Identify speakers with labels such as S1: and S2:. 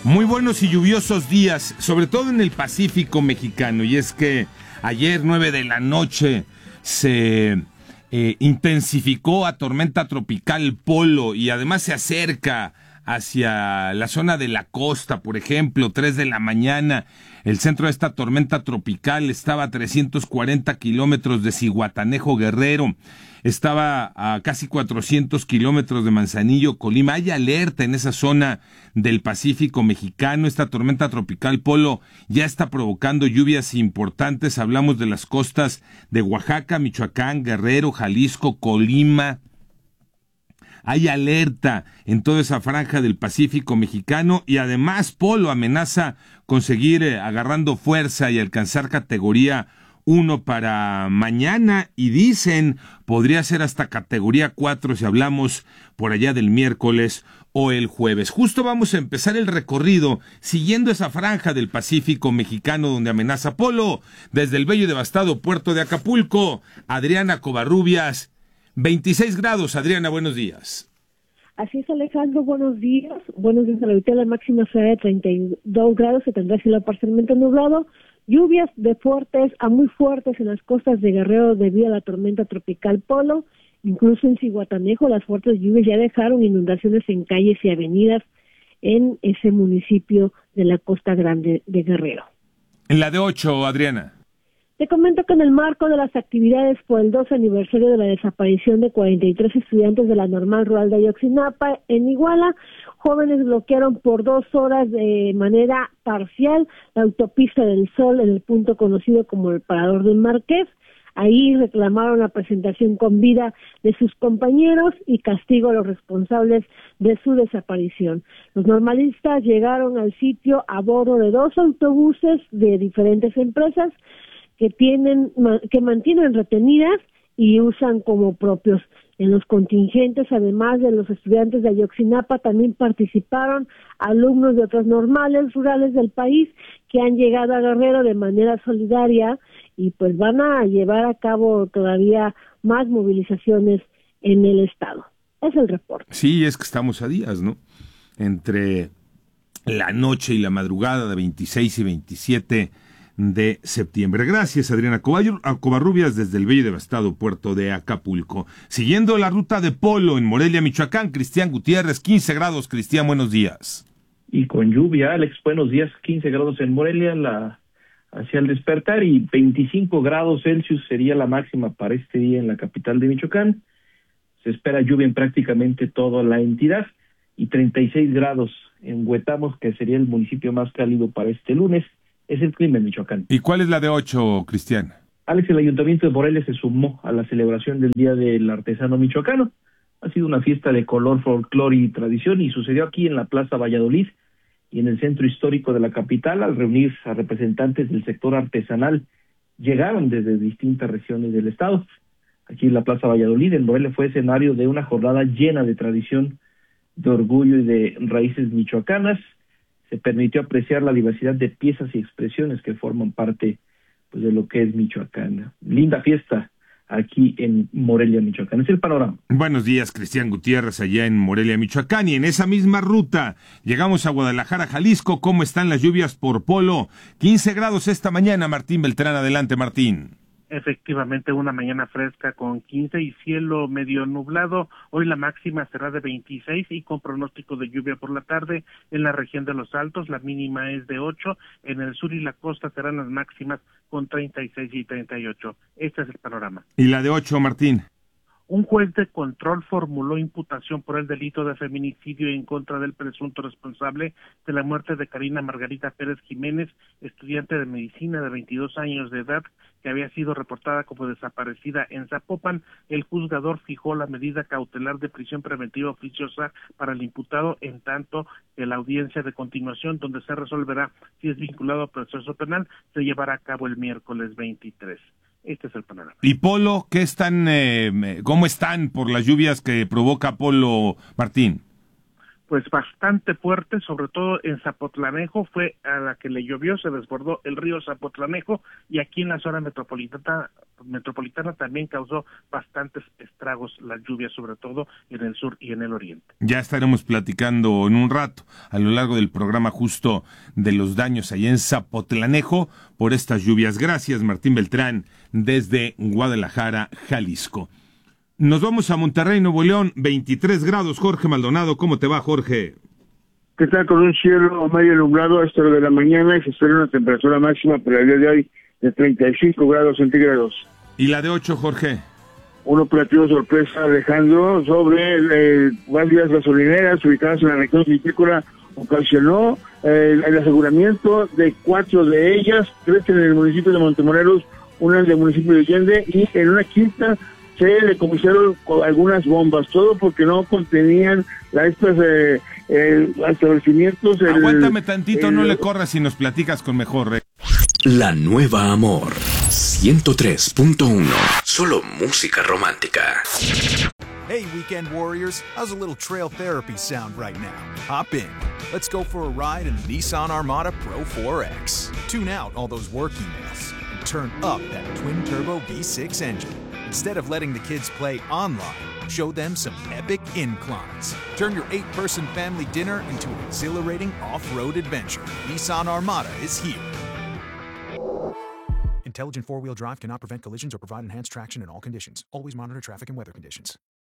S1: Muy buenos y lluviosos días, sobre todo en el Pacífico mexicano, y es que ayer 9 de la noche se intensificó a tormenta tropical Polo y además se acerca hacia la zona de la costa, por ejemplo, 3 de la mañana. El centro de esta tormenta tropical estaba a 340 kilómetros de Zihuatanejo, Guerrero. Estaba a casi 400 kilómetros de Manzanillo, Colima. Hay alerta en esa zona del Pacífico mexicano. Esta tormenta tropical Polo ya está provocando lluvias importantes. Hablamos de las costas de Oaxaca, Michoacán, Guerrero, Jalisco, Colima. Hay alerta en toda esa franja del Pacífico mexicano y además Polo amenaza con seguir agarrando fuerza y alcanzar categoría 1 para mañana y dicen podría ser hasta categoría 4 si hablamos por allá del miércoles o el jueves. Justo vamos a empezar el recorrido siguiendo esa franja del Pacífico mexicano donde amenaza Polo. Desde el bello y devastado puerto de Acapulco, Adriana Covarrubias. 26 grados, Adriana, buenos días.
S2: Así es, Alejandro, buenos días. Buenos días, la máxima será de 32 grados, se tendrá cielo parcialmente nublado. Lluvias de fuertes a muy fuertes en las costas de Guerrero debido a la tormenta tropical Polo. Incluso en Zihuatanejo las fuertes lluvias ya dejaron inundaciones en calles y avenidas en ese municipio de la Costa Grande de Guerrero.
S1: En la de 8, Adriana.
S2: Te comento que en el marco de las actividades por el 12 aniversario de la desaparición de 43 estudiantes de la Normal Rural de Ayotzinapa, en Iguala, jóvenes bloquearon por 2 horas de manera parcial la autopista del Sol en el punto conocido como el Parador del Marqués. Ahí reclamaron la presentación con vida de sus compañeros y castigo a los responsables de su desaparición. Los normalistas llegaron al sitio a bordo de 2 autobuses de diferentes empresas que mantienen retenidas y usan como propios. En los contingentes, además de los estudiantes de Ayotzinapa, también participaron alumnos de otras normales rurales del país que han llegado a Guerrero de manera solidaria y pues van a llevar a cabo todavía más movilizaciones en el estado. Es el reporte.
S1: Sí, es que estamos a días, ¿no? Entre la noche y la madrugada de 26 y 27 de septiembre. Gracias, Adriana Covarrubias, desde el bello y devastado puerto de Acapulco. Siguiendo la ruta de Polo en Morelia, Michoacán, Cristian Gutiérrez, 15 grados. Cristian, buenos días.
S3: Y con lluvia, Alex, buenos días, 15 grados en Morelia hacia el despertar y 25 grados Celsius sería la máxima para este día en la capital de Michoacán. Se espera lluvia en prácticamente toda la entidad y 36 grados en Huetamos, que sería el municipio más cálido para este lunes. Es el clima en Michoacán.
S1: ¿Y cuál es la de 8, Cristian?
S3: Alex, el Ayuntamiento de Morelia se sumó a la celebración del Día del Artesano Michoacano. Ha sido una fiesta de color, folclore y tradición y sucedió aquí en la Plaza Valladolid y en el centro histórico de la capital al reunir a representantes del sector artesanal. Llegaron desde distintas regiones del estado. Aquí en la Plaza Valladolid, en Morelia, fue escenario de una jornada llena de tradición, de orgullo y de raíces michoacanas. Se permitió apreciar la diversidad de piezas y expresiones que forman parte pues, de lo que es Michoacán. Linda fiesta aquí en Morelia, Michoacán. Es el panorama.
S1: Buenos días, Cristian Gutiérrez, allá en Morelia, Michoacán. Y en esa misma ruta llegamos a Guadalajara, Jalisco. ¿Cómo están las lluvias por Polo? 15 grados esta mañana. Martín Beltrán, adelante, Martín.
S4: Efectivamente, una mañana fresca con 15 y cielo medio nublado. Hoy la máxima será de 26 y con pronóstico de lluvia por la tarde en la región de los Altos. La mínima es de 8. En el sur y la costa serán las máximas con 36 y 38. Este es el panorama.
S1: ¿Y la de 8, Martín?
S4: Un juez de control formuló imputación por el delito de feminicidio en contra del presunto responsable de la muerte de Karina Margarita Pérez Jiménez, estudiante de medicina de 22 años de edad, que había sido reportada como desaparecida en Zapopan. El juzgador fijó la medida cautelar de prisión preventiva oficiosa para el imputado, en tanto que la audiencia de continuación, donde se resolverá si es vinculado al proceso penal, se llevará a cabo el miércoles 23. Este es el panorama.
S1: ¿Y Polo, cómo están por las lluvias que provoca Polo, Martín?
S4: pues bastante fuerte, sobre todo en Zapotlanejo, fue a la que le llovió, se desbordó el río Zapotlanejo, y aquí en la zona metropolitana también causó bastantes estragos las lluvias, sobre todo en el sur y en el oriente.
S1: Ya estaremos platicando en un rato, a lo largo del programa, justo de los daños allá en Zapotlanejo por estas lluvias. Gracias, Martín Beltrán, desde Guadalajara, Jalisco. Nos vamos a Monterrey, Nuevo León, 23 grados. Jorge Maldonado, ¿cómo te va, Jorge?
S5: ¿Qué tal? Con un cielo medio nublado a esta hora de la mañana y se espera una temperatura máxima para el día de hoy de 35 grados centígrados.
S1: ¿Y la de 8, Jorge?
S5: Un operativo sorpresa, Alejandro, sobre varias gasolineras ubicadas en la región vitícola ocasionó el aseguramiento de 4 de ellas, 3 en el municipio de Montemorelos, una en el municipio de Allende, y en una quinta se decomisaron algunas bombas, todo porque no contenían estos establecimientos.
S1: Aguántame tantito, no le corras y nos platicas con mejor.
S6: La Nueva Amor 103.1. Solo música romántica.
S7: Hey, Weekend Warriors, how's a little trail therapy sound right now? Hop in. Let's go for a ride in the Nissan Armada Pro 4X. Tune out all those work emails and turn up that twin-turbo V6 engine. Instead of letting the kids play online, show them some epic inclines. Turn your 8-person family dinner into an exhilarating off-road adventure. Nissan Armada is here. Intelligent four-wheel drive cannot prevent collisions or provide enhanced traction in all conditions. Always monitor traffic and weather conditions.